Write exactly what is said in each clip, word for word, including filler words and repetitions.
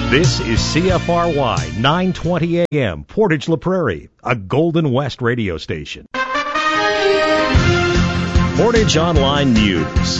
This is C F R Y nine twenty A M, Portage La Prairie, a Golden West radio station. Portage Online News.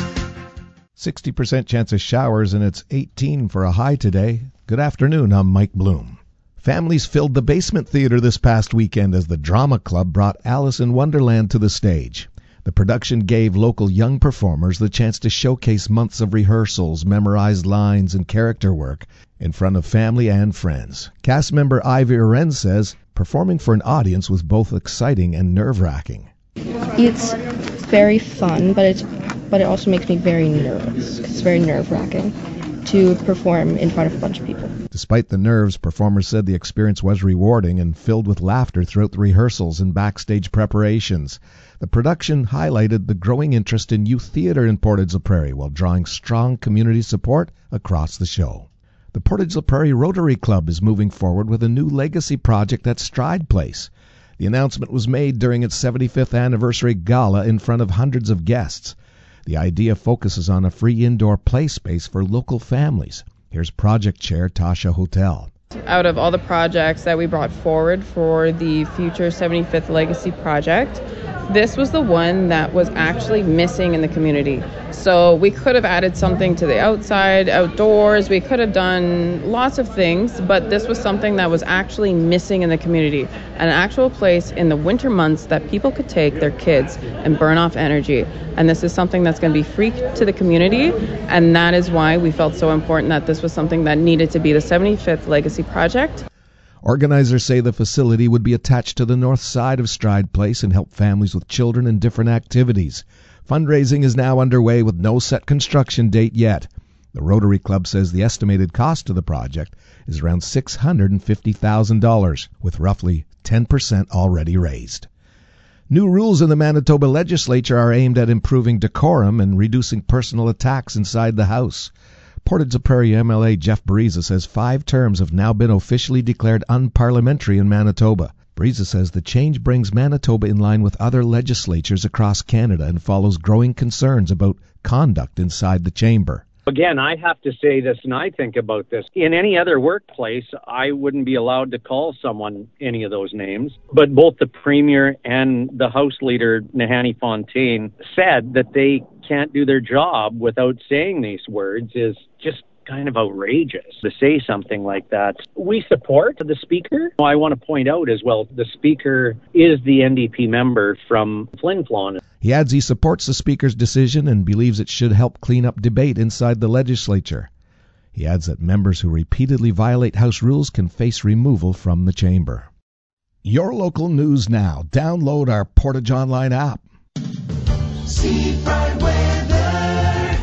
sixty percent chance of showers, and it's eighteen for a high today. Good afternoon, I'm Mike Bloom. Families filled the Basement Theater this past weekend as the Drama Club brought Alice in Wonderland to the stage. The production gave local young performers the chance to showcase months of rehearsals, memorized lines, and character work in front of family and friends. Cast member Ivy Oren says performing for an audience was both exciting and nerve-wracking. It's very fun, but it's but it also makes me very nervous. It's very nerve-wracking to perform in front of a bunch of people. Despite the nerves, performers said the experience was rewarding and filled with laughter throughout the rehearsals and backstage preparations. The production highlighted the growing interest in youth theatre in Portage La Prairie while drawing strong community support across the show. The Portage La Prairie Rotary Club is moving forward with a new legacy project at Stride Place. The announcement was made during its seventy-fifth anniversary gala in front of hundreds of guests. The idea focuses on a free indoor play space for local families. Here's project chair Tasha Hotel. Out of all the projects that we brought forward for the future seventy-fifth Legacy Project, this was the one that was actually missing in the community. So we could have added something to the outside, outdoors. We could have done lots of things, but this was something that was actually missing in the community. An actual place in the winter months that people could take their kids and burn off energy. And this is something that's going to be free to the community, and that is why we felt so important that this was something that needed to be the seventy-fifth Legacy Project. Organizers say the facility would be attached to the north side of Stride Place and help families with children in different activities. Fundraising is now underway with no set construction date yet. The Rotary Club says the estimated cost of the project is around six hundred fifty thousand dollars, with roughly ten percent already raised. New rules in the Manitoba legislature are aimed at improving decorum and reducing personal attacks inside the House. Portage La Prairie M L A Jeff Bariza says five terms have now been officially declared unparliamentary in Manitoba. Bariza says the change brings Manitoba in line with other legislatures across Canada and follows growing concerns about conduct inside the chamber. Again, I have to say this, and I think about this. In any other workplace, I wouldn't be allowed to call someone any of those names. But both the Premier and the House Leader, Nahanni Fontaine, said that they can't do their job without saying these words is just kind of outrageous to say something like that. We support the Speaker. I want to point out as well, the Speaker is the N D P member from Flin Flon. He adds he supports the Speaker's decision and believes it should help clean up debate inside the legislature. He adds that members who repeatedly violate House rules can face removal from the chamber. Your local news now. Download our Portage Online app. Seafront weather.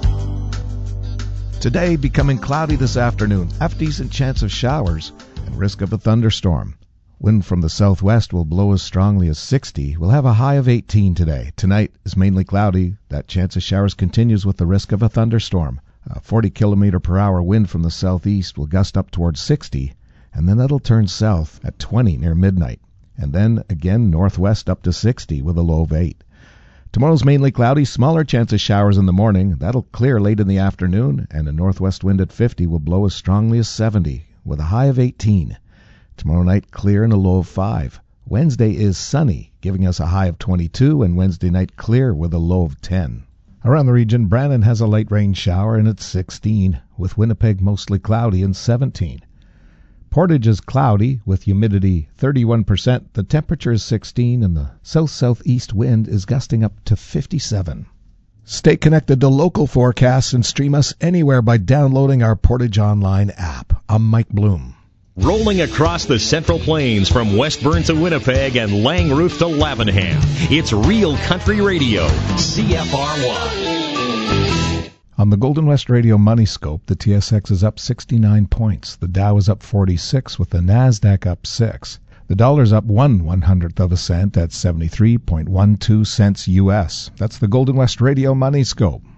Today, becoming cloudy this afternoon. Half decent chance of showers and risk of a thunderstorm. Wind from the southwest will blow as strongly as sixty. We'll have a high of eighteen today. Tonight is mainly cloudy. That chance of showers continues with the risk of a thunderstorm. A forty kilometer per hour wind from the southeast will gust up towards sixty, and then that'll turn south at twenty near midnight. And then again northwest up to sixty with a low of eight. Tomorrow's mainly cloudy, smaller chance of showers in the morning. That'll clear late in the afternoon, and a northwest wind at fifty will blow as strongly as seventy with a high of eighteen. Tomorrow night, clear and a low of five. Wednesday is sunny, giving us a high of twenty-two, and Wednesday night clear with a low of ten. Around the region, Brandon has a light rain shower, and it's sixteen, with Winnipeg mostly cloudy and seventeen. Portage is cloudy, with humidity thirty-one percent. The temperature is sixteen, and the south-southeast wind is gusting up to fifty-seven. Stay connected to local forecasts and stream us anywhere by downloading our Portage Online app. I'm Mike Bloom. Rolling across the Central Plains from Westburn to Winnipeg and Langrooth to Lavenham. It's Real Country Radio, C F R Y. On the Golden West Radio Money Scope, the T S X is up sixty-nine points. The Dow is up forty-six, with the NASDAQ up six. The dollar's up one one-hundredth of a cent at seventy-three point one two cents U S. That's the Golden West Radio Money Scope.